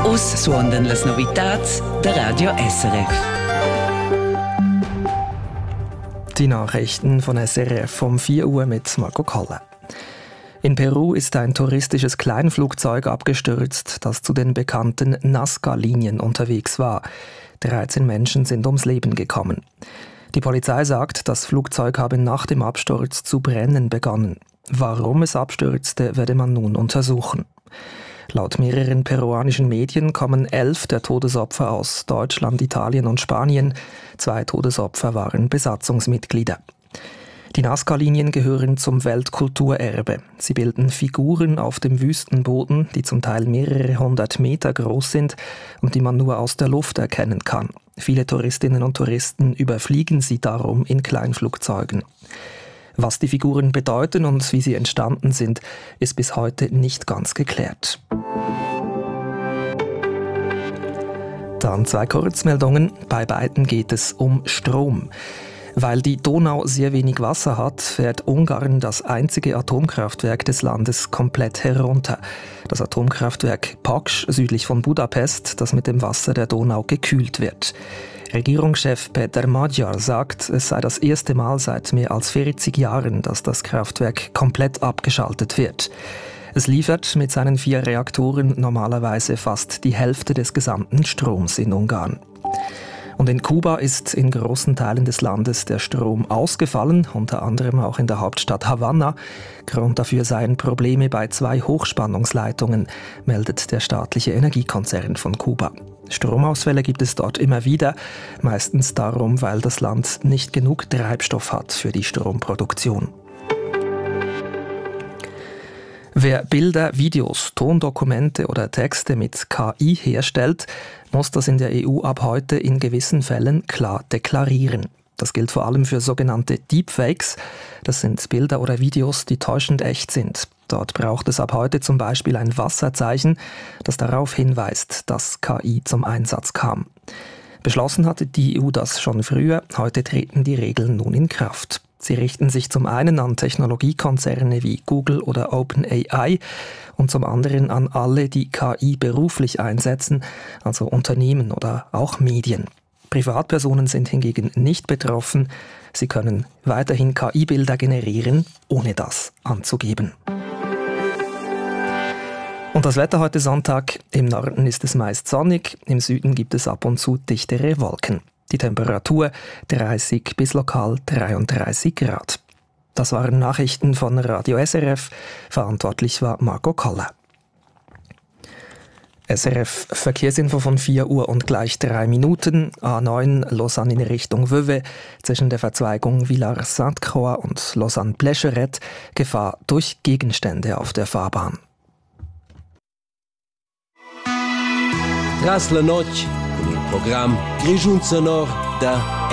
Aussuonden las novitats der Radio SRF. Die Nachrichten von SRF um 4 Uhr mit Marco Koller. In Peru ist ein touristisches Kleinflugzeug abgestürzt, das zu den bekannten Nazca-Linien unterwegs war. 13 Menschen sind ums Leben gekommen. Die Polizei sagt, das Flugzeug habe nach dem Absturz zu brennen begonnen. Warum es abstürzte, werde man nun untersuchen. Laut mehreren peruanischen Medien kommen 11 der Todesopfer aus Deutschland, Italien und Spanien. 2 Todesopfer waren Besatzungsmitglieder. Die Nazca-Linien gehören zum Weltkulturerbe. Sie bilden Figuren auf dem Wüstenboden, die zum Teil mehrere 100 Meter groß sind und die man nur aus der Luft erkennen kann. Viele Touristinnen und Touristen überfliegen sie darum in Kleinflugzeugen. Was die Figuren bedeuten und wie sie entstanden sind, ist bis heute nicht ganz geklärt. Dann 2 Kurzmeldungen. Bei beiden geht es um Strom. Weil die Donau sehr wenig Wasser hat, fährt Ungarn das einzige Atomkraftwerk des Landes komplett herunter. Das Atomkraftwerk Paks südlich von Budapest, das mit dem Wasser der Donau gekühlt wird. Regierungschef Peter Magyar sagt, es sei das erste Mal seit mehr als 40 Jahren, dass das Kraftwerk komplett abgeschaltet wird. Es liefert mit seinen 4 Reaktoren normalerweise fast die Hälfte des gesamten Stroms in Ungarn. Und in Kuba ist in großen Teilen des Landes der Strom ausgefallen, unter anderem auch in der Hauptstadt Havanna. Grund dafür seien Probleme bei 2 Hochspannungsleitungen, meldet der staatliche Energiekonzern von Kuba. Stromausfälle gibt es dort immer wieder, meistens darum, weil das Land nicht genug Treibstoff hat für die Stromproduktion. Wer Bilder, Videos, Tondokumente oder Texte mit KI herstellt, muss das in der EU ab heute in gewissen Fällen klar deklarieren. Das gilt vor allem für sogenannte Deepfakes. Das sind Bilder oder Videos, die täuschend echt sind. Dort braucht es ab heute zum Beispiel ein Wasserzeichen, das darauf hinweist, dass KI zum Einsatz kam. Beschlossen hatte die EU das schon früher, heute treten die Regeln nun in Kraft. Sie richten sich zum einen an Technologiekonzerne wie Google oder OpenAI und zum anderen an alle, die KI beruflich einsetzen, also Unternehmen oder auch Medien. Privatpersonen sind hingegen nicht betroffen. Sie können weiterhin KI-Bilder generieren, ohne das anzugeben. Und das Wetter heute Sonntag: Im Norden ist es meist sonnig, im Süden gibt es ab und zu dichtere Wolken. Die Temperatur 30 bis lokal 33 Grad. Das waren Nachrichten von Radio SRF. Verantwortlich war Marco Koller. SRF Verkehrsinfo von 4 Uhr und gleich 3 Minuten. A9 Lausanne in Richtung Vevey zwischen der Verzweigung Villars-Sainte-Croix und Lausanne-Plécheret. Gefahr durch Gegenstände auf der Fahrbahn. Tras la noche, con il programma Grigiun Sonor da